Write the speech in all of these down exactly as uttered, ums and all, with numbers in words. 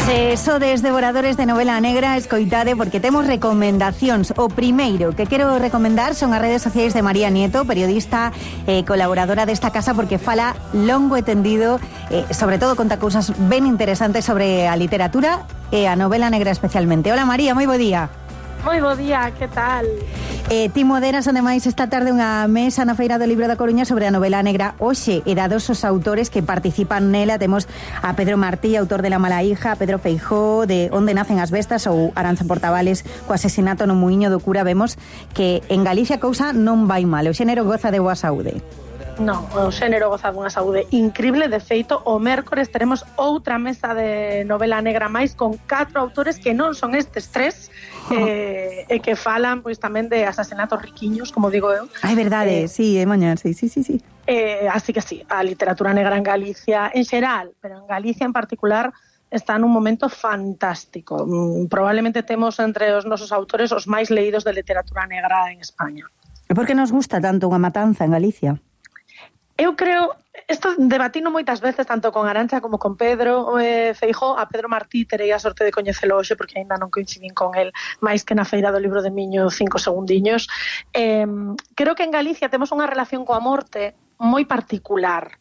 Se sodes devoradores de novela negra, escoitade, porque temos recomendacións. O primeiro que quero recomendar son as redes sociais de María Nieto, periodista e eh, colaboradora desta casa, porque fala longo e tendido, eh, sobre todo conta cousas ben interesantes sobre a literatura e a novela negra especialmente. Hola María, moi bo día. Moi bo día, que tal? Eh, ti moderas, ademais, esta tarde unha mesa na Feira do Libro da Coruña sobre a novela negra hoxe, e dados os autores que participan nela. Temos a Pedro Martí, autor de La mala hija, a Pedro Feijóo, de Onde nacen as bestas, ou Aranza Portavales, co asesinato no muiño do cura. Vemos que en Galicia a cousa non vai mal, o xénero goza de boa saúde. Non, o xénero goza dunha saúde increíble. De feito, o mércores teremos outra mesa de novela negra máis con catro autores que non son estes tres, oh. eh, e que falan pois tamén de asasinatos riquiños, como digo eu. Ai, verdade, eh, sí, é mañá, sí, sí, sí, sí. Eh, así que sí, a literatura negra en Galicia en xeral, pero en Galicia en particular está nun momento fantástico. Mm, probablemente temos entre os nosos autores os máis leídos de literatura negra en España. E por que nos gusta tanto unha matanza en Galicia? Eu creo, isto debatino moitas veces tanto con Arantxa como con Pedro eh, Feijóo. A Pedro Martí terei a sorte de coñecelo hoxe porque aínda non coincidín con el máis que na Feira do Libro de Miño cinco segundiños. Eh, creo que en Galicia temos unha relación coa morte moi particular.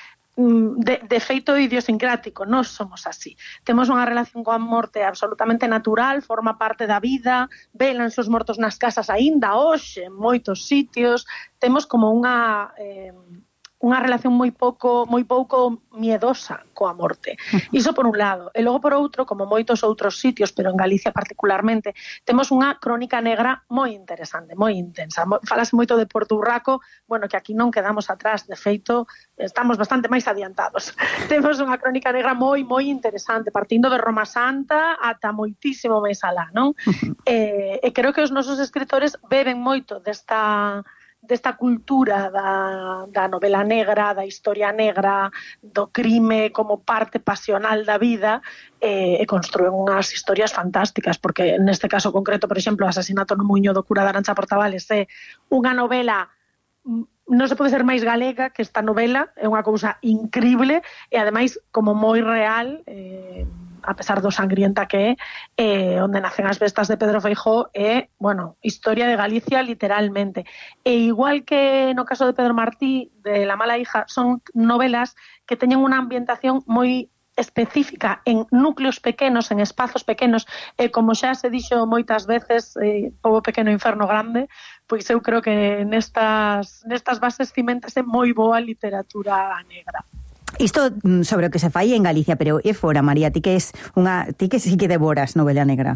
De, de feito idiosincrático, nós somos así. Temos unha relación coa morte absolutamente natural, forma parte da vida, velanse os mortos nas casas aínda hoxe, en moitos sitios. Temos como unha... Eh, unha relación moi pouco moi pouco miedosa coa morte. Iso por un lado. E logo por outro, como moitos outros sitios, pero en Galicia particularmente, temos unha crónica negra moi interesante, moi intensa. Falase moito de Porto Urraco, bueno, que aquí non quedamos atrás, de feito, estamos bastante máis adiantados. Temos unha crónica negra moi, moi interesante, partindo de Roma Santa ata moitísimo máis alá, non? e, e creo que os nosos escritores beben moito desta... desta cultura da, da novela negra, da historia negra, do crime como parte pasional da vida, e, e construen unhas historias fantásticas, porque neste caso concreto, por exemplo, o asasinato no muiño do cura de Arancha Portavales é unha novela, non se pode ser máis galega que esta novela, é unha cousa increíble e ademais como moi real, eh, a pesar do sangrienta que é, eh, Onde nacen as bestas de Pedro Feijóo é, bueno, historia de Galicia literalmente. E igual que no caso de Pedro Martí, de La mala hija, son novelas que teñen unha ambientación moi específica en núcleos pequenos, en espazos pequenos, e como xa se dixo moitas veces, eh, pobo pequeno inferno grande, pois eu creo que nestas, nestas bases cimentas é moi boa literatura negra. Isto sobre o que se fai en Galicia, pero é fora, María, ti que es unha, ti que sí que devoras novela negra.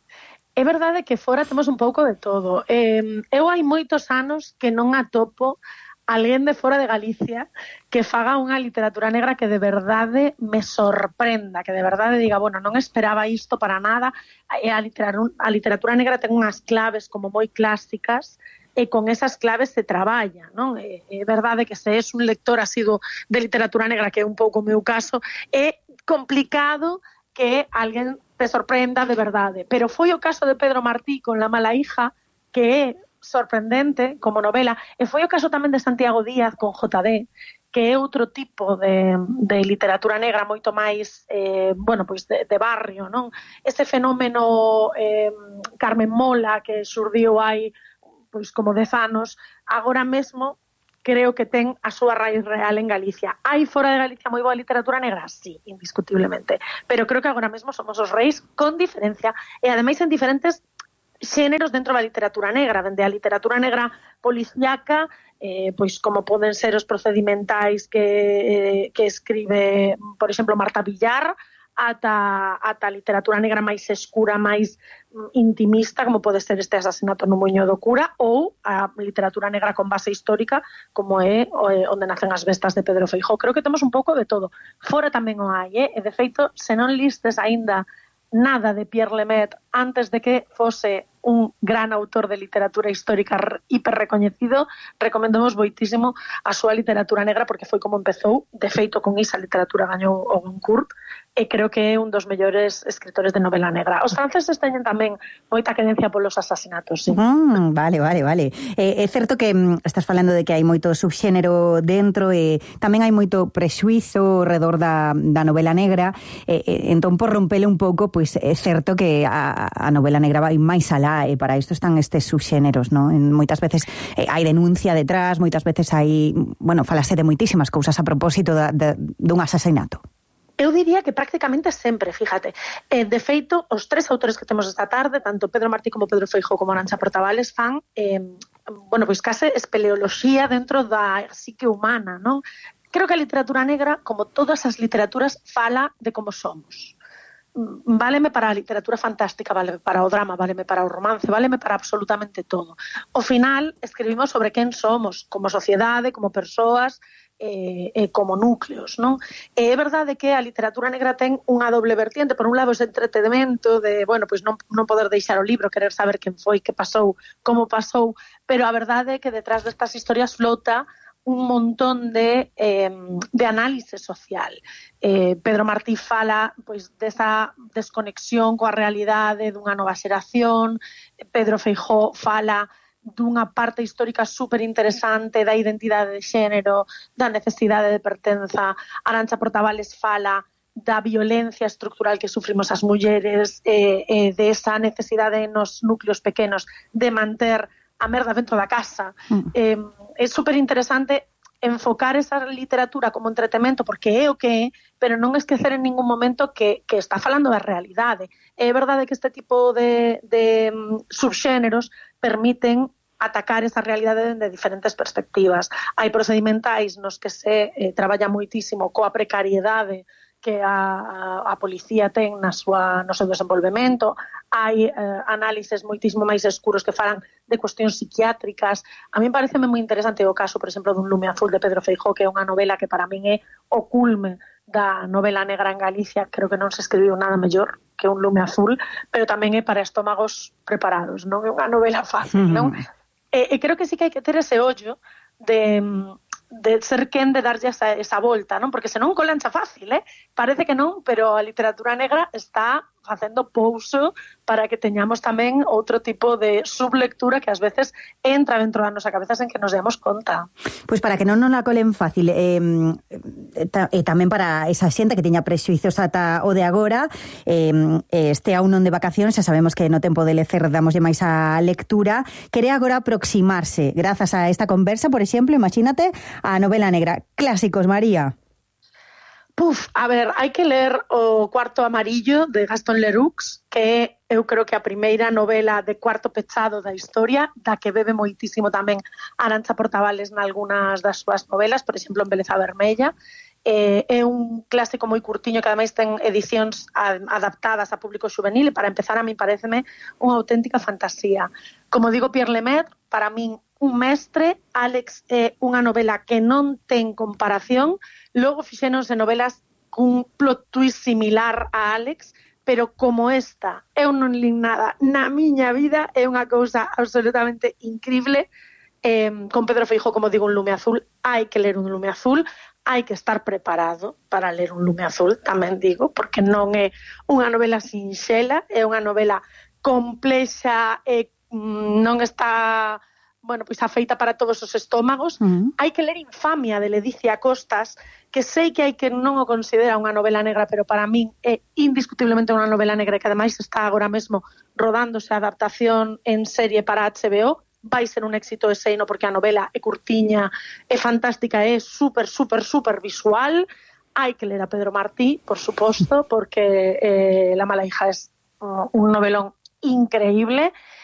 É verdade que fora temos un pouco de todo. Eh, eu hai moitos anos que non atopo alguén de fora de Galicia que faga unha literatura negra que de verdade me sorprenda, que de verdade diga, bueno, non esperaba isto para nada. E a literatura, a literatura negra ten unhas claves como moi clásicas, e con esas claves se traballa, non? É, é verdade que se és un lector asiduo de literatura negra, que é un pouco o meu caso, é complicado que alguén te sorprenda de verdade. Pero foi o caso de Pedro Martí con La mala hija, que é sorprendente como novela, e foi o caso tamén de Santiago Díaz con J D, que é outro tipo de, de literatura negra moito máis, eh, bueno, pois de, de barrio, non? Ese fenómeno eh, Carmen Mola que xurdiu hai pois como dez anos, agora mesmo creo que ten a súa raíz real en Galicia. Hai fora de Galicia moi boa literatura negra? Sí, indiscutiblemente. Pero creo que agora mesmo somos os reis con diferencia, e ademais en diferentes xéneros dentro da literatura negra, dende a literatura negra policíaca, eh, pois como poden ser os procedimentais que, eh, que escribe, por exemplo, Marta Villar, ata, ata a literatura negra máis escura, máis intimista, como pode ser este asasinato no muiño do cura, ou a literatura negra con base histórica, como é Onde nacen as bestas de Pedro Feijóo. Creo que temos un pouco de todo. Fora tamén o hai, eh? E de feito, se non listes aínda nada de Pierre Lemaitre antes de que fose un gran autor de literatura histórica hiper recoñecido, recomendamos moitísimo a súa literatura negra, porque foi como empezou. De feito, con esa literatura gañou o Goncourt, e creo que é un dos mellores escritores de novela negra. Os franceses teñen tamén moita querencia polos asasinatos, sí. Mm, vale, vale, vale. Eh, é certo que mm, estás falando de que hai moito subxénero dentro e tamén hai moito prexuizo redor da, da novela negra, e, e, entón por rompele un pouco, pois é certo que a, a novela negra vai máis alá e para isto están estes subxéneros, non? En moitas veces eh, hai denuncia detrás, moitas veces hai, bueno, falase de moitísimas cousas a propósito da, de, dun asasinato. Eu diría que prácticamente sempre, fíjate. Eh, de feito, os tres autores que temos esta tarde, tanto Pedro Martí como Pedro Feijóo como Arantxa Portavales, fan, eh, bueno, pois case espeleoloxía dentro da psique humana, non? Creo que a literatura negra, como todas as literaturas, fala de como somos. Váleme para a literatura fantástica, váleme para o drama, váleme para o romance, váleme para absolutamente todo. Ao final, escribimos sobre quen somos, como sociedade, como persoas, Eh, eh, como núcleos, non? E é verdade que a literatura negra ten unha doble vertiente, por un lado ese entretenimento de, bueno, pois non, non poder deixar o libro, querer saber quen foi, que pasou, como pasou, pero a verdade é que detrás destas historias flota un montón de, eh, de análise social. Eh, Pedro Martí fala pois desa desconexión coa realidade dunha nova xeración, Pedro Feijóo fala dunha parte histórica super interesante da identidade de xénero, da necesidade de pertenza. Arantxa Portavales fala da violencia estructural que sufrimos as mulleres, eh, eh, de esa necesidade nos núcleos pequenos de manter a merda dentro da casa. Mm. Eh, é super interesante enfocar esa literatura como entretemento, porque é o que é, pero non esquecer en ningún momento que, que está falando da realidade. É verdade que este tipo de, de subxéneros permiten atacar esa realidade de diferentes perspectivas. Hai procedimentais nos que se eh, traballa moitísimo coa precariedade que a, a policía ten na súa, no seu desenvolvemento, hai eh, análises moitísimo máis escuros que falan de cuestións psiquiátricas. A min pareceme moi interesante o caso, por exemplo, dun lume azul de Pedro Feijóo, que é unha novela que para min é o culme da novela negra en Galicia. Creo que non se escribiu nada mellor que un lume azul, pero tamén é para estómagos preparados, non é unha novela fácil, non? Mm. E, e creo que sí que hai que ter ese ollo de, de ser quen de darlle esa, esa volta, non? Porque senón colancha fácil, eh? Parece que non, pero a literatura negra está facendo pouso para que teñamos tamén outro tipo de sublectura que ás veces entra dentro da nosa cabeza sen que nos demos conta. Pois para que non nos la colen fácil, eh, e tamén para esa xente que teña prexuizos ata o de agora, eh, este aún non de vacacións, xa sabemos que no tempo de lecer damoslle máis a lectura, quere agora aproximarse, grazas a esta conversa, por exemplo, imagínate, a novela negra. Clásicos, María. Puf, a ver, hai que ler o Cuarto Amarillo de Gaston Leroux, que eu creo que a primeira novela de cuarto pechado da historia, da que bebe moitísimo tamén Arantxa Portavales nalgúnas das súas novelas, por exemplo, en Beleza Vermella. Eh, é un clásico moi curtiño que ademais ten edicións adaptadas a público juvenil e para empezar a mí pareceme unha auténtica fantasía. Como digo Pierre Lemaitre, para min un mestre. Álex é unha novela que non ten comparación. Logo fixéronse novelas cun plot twist similar a Álex, pero como esta eu non lin nada na miña vida, é unha cousa absolutamente increíble. Eh, con Pedro Feijóo, como digo, un lume azul, hai que ler un lume azul, hai que estar preparado para ler un lume azul, tamén digo, porque non é unha novela sinxela, é unha novela complexa e non está, bueno, pois afeita para todos os estómagos. Uh-huh. Hai que ler Infamia de Ledicia Costas, que sei que hai que non o considera unha novela negra, pero para min é indiscutiblemente unha novela negra que ademais está agora mesmo rodándose a adaptación en serie para H B O. Vai ser un éxito ese, no, porque a novela é curtiña, é fantástica, é super, super, super visual. Hai que ler a Pedro Martí, por suposto, porque eh, La mala hija es uh, un novelón increíble.